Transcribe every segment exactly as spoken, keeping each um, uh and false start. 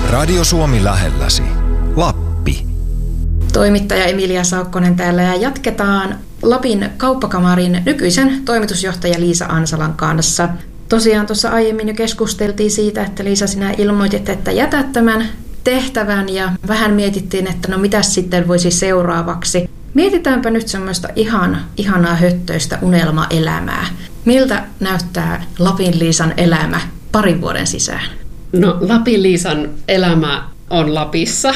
Radio Suomi lähelläsi. Lappi. Toimittaja Emilia Saukkonen täällä ja jatketaan Lapin kauppakamarin nykyisen toimitusjohtaja Liisa Ansalan kanssa. Tosiaan tuossa aiemmin jo keskusteltiin siitä, että Liisa, sinä ilmoitit, että jätät tämän tehtävän ja vähän mietittiin, että no mitäs sitten voisi seuraavaksi. Mietitäänpä nyt semmoista ihan, ihanaa höttöistä unelmaelämää. Miltä näyttää Lapin Liisan elämä parin vuoden sisään? No, Lapin Liisan elämä on Lapissa.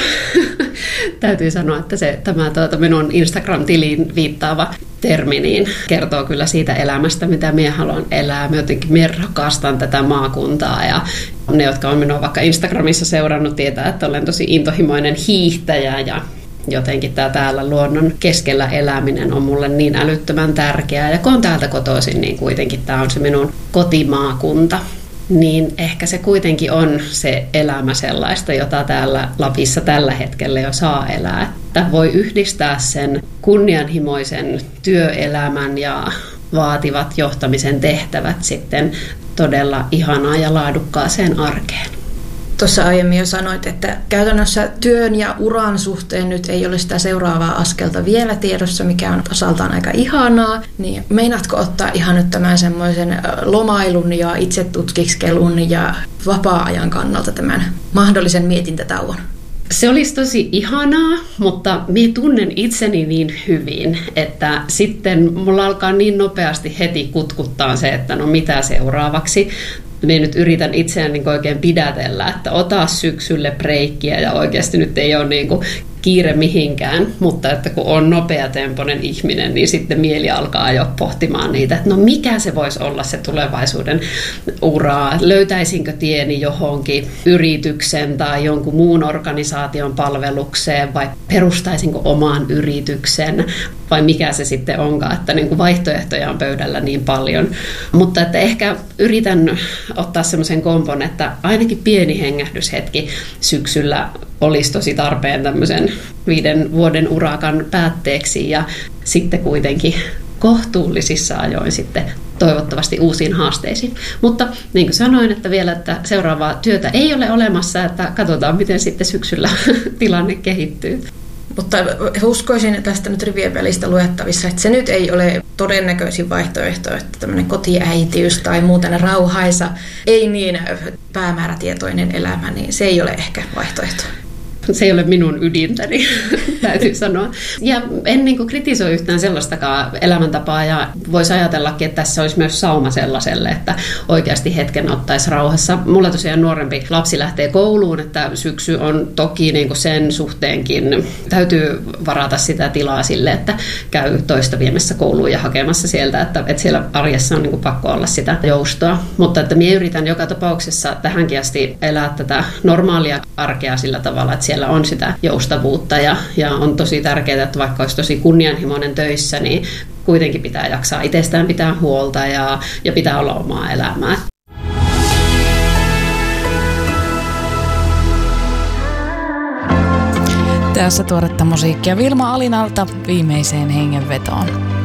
Täytyy sanoa, että se, tämä tuota, minun Instagram-tiliin viittaava termi niin kertoo kyllä siitä elämästä, mitä minä haluan elää. Mä jotenkin minä rakastan tätä maakuntaa ja ne, jotka on minua vaikka Instagramissa seurannut, tietää, että olen tosi intohimoinen hiihtäjä ja jotenkin tämä täällä luonnon keskellä eläminen on mulle niin älyttömän tärkeää. Ja kun on täältä kotoisin, niin kuitenkin tämä on se minun kotimaakunta. Niin ehkä se kuitenkin on se elämä sellaista, jota täällä Lapissa tällä hetkellä jo saa elää. Että voi yhdistää sen kunnianhimoisen työelämän ja vaativat johtamisen tehtävät sitten todella ihanaan ja laadukkaaseen arkeen. Tuossa aiemmin jo sanoit, että käytännössä työn ja uran suhteen nyt ei ole sitä seuraavaa askelta vielä tiedossa, mikä on osaltaan aika ihanaa. Niin meinaatko ottaa ihan nyt tämän semmoisen lomailun ja itsetutkiskelun ja vapaa-ajan kannalta tämän mahdollisen mietintätauon? Se olisi tosi ihanaa, mutta minä tunnen itseni niin hyvin, että sitten mulla alkaa niin nopeasti heti kutkuttaa se, että no mitä seuraavaksi. Minä nyt yritän itseään niin oikein pidätellä, että ota syksylle breikkiä ja oikeasti nyt ei ole niin kuin kiire mihinkään, mutta että kun on nopeatempoinen ihminen, niin sitten mieli alkaa jo pohtimaan niitä, että no mikä se voisi olla se tulevaisuuden uraa, löytäisinkö tieni johonkin yrityksen tai jonkun muun organisaation palvelukseen vai perustaisinko oman yrityksen vai mikä se sitten onkaan, että niin kuin vaihtoehtoja on pöydällä niin paljon, mutta että ehkä yritän ottaa semmoisen kompon, että ainakin pieni hengähdyshetki syksyllä olisi tosi tarpeen tämmöisen viiden vuoden urakan päätteeksi ja sitten kuitenkin kohtuullisissa ajoin sitten toivottavasti uusiin haasteisiin. Mutta niin kuin sanoin, että vielä että seuraavaa työtä ei ole olemassa, että katsotaan miten sitten syksyllä tilanne kehittyy. Mutta uskoisin tästä nyt rivien välistä luettavissa, että se nyt ei ole todennäköisin vaihtoehto, että tämmöinen kotiäitiys tai muuten rauhaisa, ei niin päämäärätietoinen elämä, niin se ei ole ehkä vaihtoehto. Se ei ole minun ydintäni, täytyy sanoa. Ja en niin kuin kritisoi yhtään sellaistakaan elämäntapaa ja voisi ajatellakin, että tässä olisi myös sauma sellaiselle, että oikeasti hetken ottaisi rauhassa. Mulla tosiaan nuorempi lapsi lähtee kouluun, että syksy on toki niin kuin sen suhteenkin. Täytyy varata sitä tilaa sille, että käy toista viemässä kouluun ja hakemassa sieltä, että, että siellä arjessa on niin kuin pakko olla sitä joustoa. Mutta että minä yritän joka tapauksessa tähänkin asti elää tätä normaalia arkea sillä tavalla, että siellä on sitä joustavuutta ja, ja on tosi tärkeää, että vaikka olisi tosi kunnianhimoinen töissä, niin kuitenkin pitää jaksaa itsestään pitää huolta ja, ja pitää olla omaa elämää. Tässä tuoretta musiikkia Vilma Alinalta viimeiseen hengenvetoon.